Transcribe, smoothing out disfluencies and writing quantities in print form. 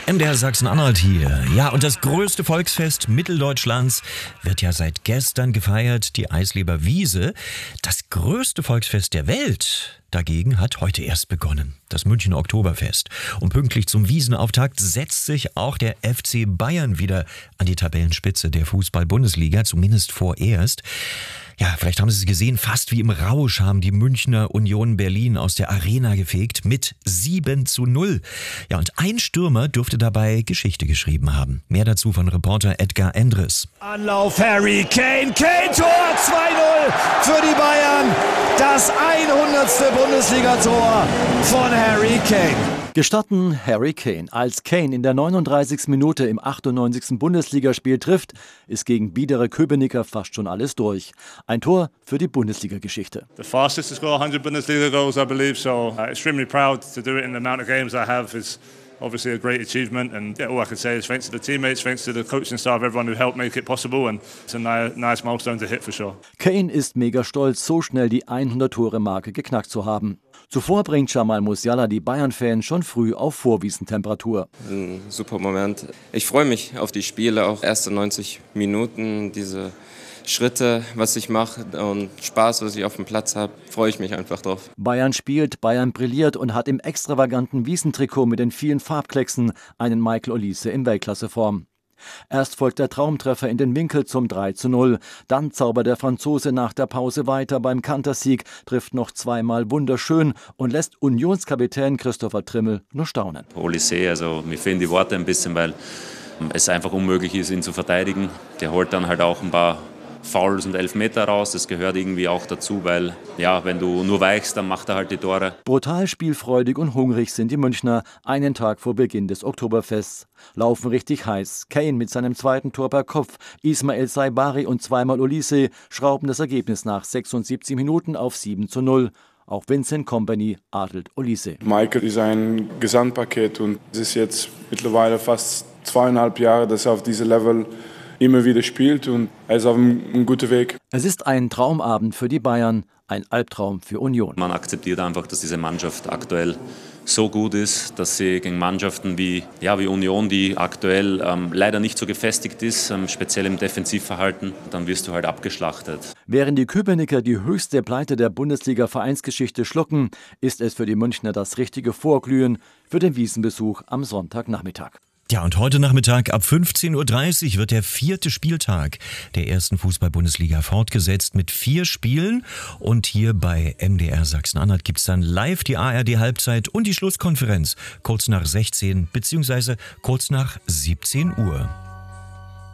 MDR Sachsen-Anhalt hier. Ja, und das größte Volksfest Mitteldeutschlands wird ja seit gestern gefeiert, die Eisleber Wiese. Das größte Volksfest der Welt dagegen hat heute erst begonnen, das Münchner Oktoberfest. Und pünktlich zum Wiesenauftakt setzt sich auch der FC Bayern wieder an die Tabellenspitze der Fußball-Bundesliga, zumindest vorerst. Ja, vielleicht haben Sie es gesehen, fast wie im Rausch haben die Münchner Union Berlin aus der Arena gefegt mit 7:0. Ja, und ein Stürmer dürfte dabei Geschichte geschrieben haben. Mehr dazu von Reporter Edgar Endres. Anlauf Harry Kane, Tor 2:0 für die Bayern. Das 100. Bundesliga-Tor von Harry Kane. Gestatten Harry Kane. Als Kane in der 39. Minute im 98. Bundesligaspiel trifft, ist gegen biedere Köpenicker fast schon alles durch. Ein Tor für die Bundesliga-Geschichte. The fastest to score 100 Bundesliga goals, I believe. So extremely proud to do it in the amount of games I have. Is obviously a great achievement, and all I can say is thanks to the teammates, thanks to the coaching staff, everyone who helped make it possible, and it's a nice milestone to hit for sure. Kane ist mega stolz, so schnell die 100-Tore-Marke geknackt zu haben. Zuvor bringt Jamal Musiala die Bayern-Fans schon früh auf Vorwiesentemperatur. Ein super Moment. Ich freue mich auf die Spiele, auch erste 90 Minuten, diese Schritte, was ich mache und Spaß, was ich auf dem Platz habe, freue ich mich einfach drauf. Bayern spielt, Bayern brilliert und hat im extravaganten Wiesentrikot mit den vielen Farbklecksen einen Michael Olise in Weltklasseform. Erst folgt der Traumtreffer in den Winkel zum 3:0. Dann zaubert der Franzose nach der Pause weiter beim Kantersieg, trifft noch zweimal wunderschön und lässt Unionskapitän Christopher Trimmel nur staunen. Olise, also mir fehlen die Worte ein bisschen, weil es einfach unmöglich ist, ihn zu verteidigen. Der holt dann halt auch ein paar Fouls und Elfmeter raus, das gehört irgendwie auch dazu, weil ja, wenn du nur weichst, dann macht er halt die Tore. Brutal spielfreudig und hungrig sind die Münchner einen Tag vor Beginn des Oktoberfests. Laufen richtig heiß. Kane mit seinem zweiten Tor per Kopf, Ismail Saibari und zweimal Olise schrauben das Ergebnis nach 76 Minuten auf 7:0. Auch Vincent Kompany adelt Olise. Michael ist ein Gesamtpaket und es ist jetzt mittlerweile fast 2,5 Jahre, dass er auf diesem Level immer wieder spielt und er ist auf einem guten Weg. Es ist ein Traumabend für die Bayern, ein Albtraum für Union. Man akzeptiert einfach, dass diese Mannschaft aktuell so gut ist, dass sie gegen Mannschaften wie Union, die aktuell leider nicht so gefestigt ist, speziell im Defensivverhalten, dann wirst du halt abgeschlachtet. Während die Köpenicker die höchste Pleite der Bundesliga-Vereinsgeschichte schlucken, ist es für die Münchner das richtige Vorglühen für den Wiesenbesuch am Sonntagnachmittag. Ja, und heute Nachmittag ab 15:30 Uhr wird der 4. Spieltag der ersten Fußball-Bundesliga fortgesetzt mit 4 Spielen. Und hier bei MDR Sachsen-Anhalt gibt's dann live die ARD-Halbzeit und die Schlusskonferenz kurz nach 16 bzw. kurz nach 17 Uhr.